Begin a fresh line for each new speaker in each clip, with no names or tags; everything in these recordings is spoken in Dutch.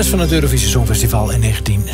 winnares van het Eurovisie Songfestival in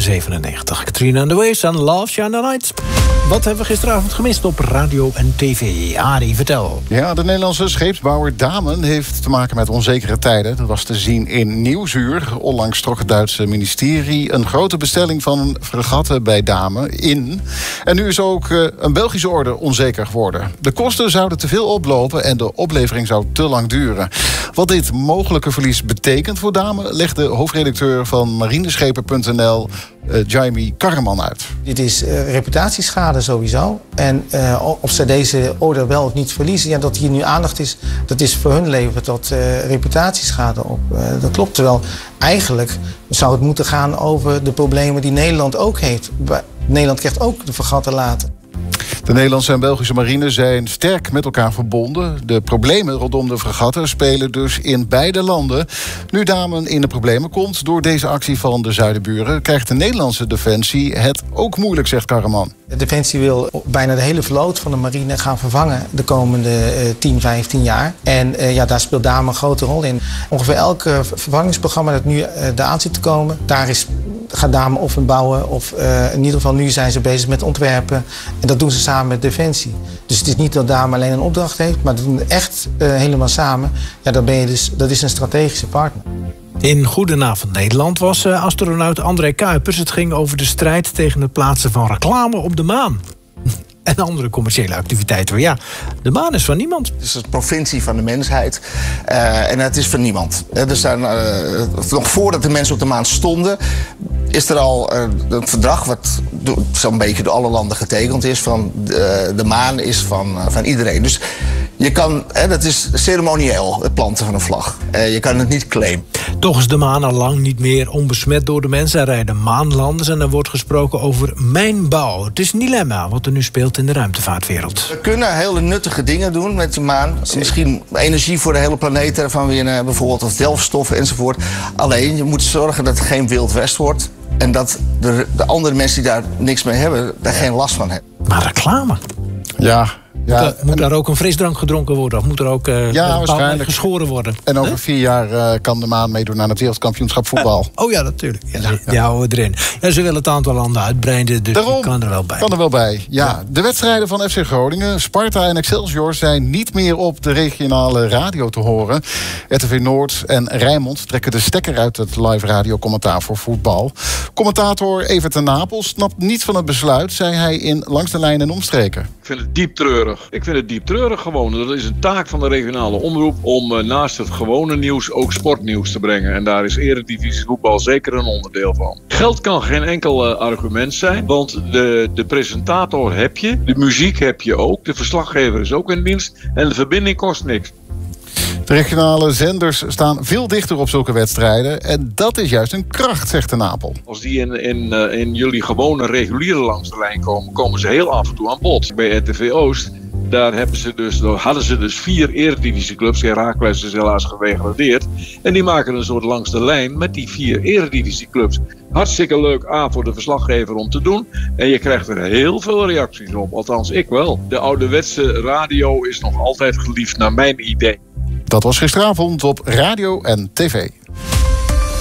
1997. Katrina and the Waves en Love Shine the Lights. Wat hebben we gisteravond gemist op radio en tv? Arie, vertel.
Ja, de Nederlandse scheepsbouwer Damen heeft te maken met onzekere tijden. Dat was te zien in Nieuwsuur. Onlangs trok het Duitse ministerie een grote bestelling van fregatten bij Damen in. En nu is ook een Belgische orde onzeker geworden. De kosten zouden te veel oplopen en de oplevering zou te lang duren. Wat dit mogelijke verlies betekent voor Damen, legt de hoofdredacteur van marineschepen.nl Jaime Karreman uit.
Dit is reputatieschade sowieso. En of ze deze orde wel of niet verliezen, ja, dat hier nu aandacht is, dat is voor hun levert dat reputatieschade op. Dat klopt. Terwijl eigenlijk zou het moeten gaan over de problemen die Nederland ook heeft. Nederland krijgt ook de fregatten later.
De Nederlandse en Belgische marine zijn sterk met elkaar verbonden. De problemen rondom de fregatten spelen dus in beide landen. Nu Damen in de problemen komt door deze actie van de zuidenburen, krijgt de Nederlandse Defensie het ook moeilijk, zegt Karreman.
De Defensie wil bijna de hele vloot van de marine gaan vervangen de komende 10, 15 jaar. En daar speelt Damen een grote rol in. Ongeveer elk vervangingsprogramma dat nu eraan zit te komen, daar gaat Damen of een bouwen of in ieder geval nu zijn ze bezig met ontwerpen. En dat doen ze samen met Defensie. Dus het is niet dat Damen alleen een opdracht heeft, maar dat doen we echt helemaal samen. Ja, dan ben je dus, dat is een strategische partner.
In Goedenavond Nederland was astronaut André Kuipers. Het ging over de strijd tegen het plaatsen van reclame op de maan. En andere commerciële activiteiten. Maar ja, de maan is van niemand.
Het is de provincie van de mensheid. En het is van niemand. Er zijn, nog voordat de mensen op de maan stonden, is er al een verdrag wat zo'n beetje door alle landen getekend is. Van de maan is van iedereen. Dus je kan, dat is ceremonieel, het planten van een vlag. Je kan het niet claimen.
Toch is de maan al lang niet meer onbesmet door de mensen. Er rijden maanlanders en er wordt gesproken over mijnbouw. Het is een dilemma wat er nu speelt in de ruimtevaartwereld.
We kunnen hele nuttige dingen doen met de maan. Misschien energie voor de hele planeet ervan winnen, bijvoorbeeld, of delfstoffen enzovoort. Alleen, je moet zorgen dat het geen Wild West wordt. En dat de andere mensen die daar niks mee hebben, daar geen last van hebben.
Maar reclame?
Ja.
Moet daar ook een frisdrank gedronken worden? Of moet er ook waarschijnlijk geschoren worden?
En over 4 jaar kan de maan meedoen aan het wereldkampioenschap voetbal.
Oh ja, natuurlijk. Ja, die houden we erin. Ja, ze willen het aantal landen uitbreiden, dus die kan er wel bij.
Kan er wel bij, ja. De wedstrijden van FC Groningen, Sparta en Excelsior zijn niet meer op de regionale radio te horen. RTV Noord en Rijnmond trekken de stekker uit het live radiocommentaar voor voetbal. Commentator Evert ten Napel snapt niets van het besluit, zei hij in Langs de Lijn en Omstreken.
Ik vind het diep treurig. Ik vind het diep treurig gewoon. Dat is een taak van de regionale omroep om naast het gewone nieuws ook sportnieuws te brengen. En daar is eredivisie voetbal zeker een onderdeel van. Geld kan geen enkel argument zijn, want de presentator heb je, de muziek heb je ook, de verslaggever is ook in dienst en de verbinding kost niks.
De regionale zenders staan veel dichter op zulke wedstrijden. En dat is juist een kracht, zegt de Napel.
Als die in jullie gewone reguliere Langs de Lijn komen, komen ze heel af en toe aan bod. Bij RTV Oost, daar hadden ze dus 4 eredivisieclubs. Heracles is helaas gedegradeerd. En die maken een soort Langs de Lijn met die 4 eredivisieclubs. Hartstikke leuk voor de verslaggever om te doen. En je krijgt er heel veel reacties op. Althans, ik wel. De ouderwetse radio is nog altijd geliefd naar mijn idee.
Dat was gisteravond op radio en tv.